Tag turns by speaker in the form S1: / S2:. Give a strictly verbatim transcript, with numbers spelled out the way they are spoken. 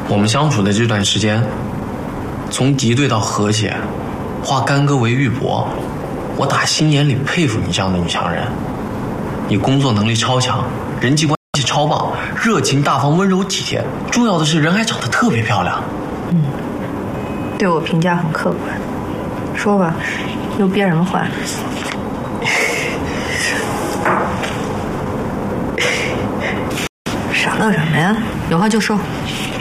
S1: 我们相处的这段时间，从敌对到和谐，化干戈为玉帛，我打心眼里佩服你这样的女强人。你工作能力超强，人际关系超棒，热情大方，温柔体贴，重要的是人还长得特别漂亮。
S2: 嗯，对我评价很客观。说吧，又憋什么坏？傻乐什么呀？有话就说。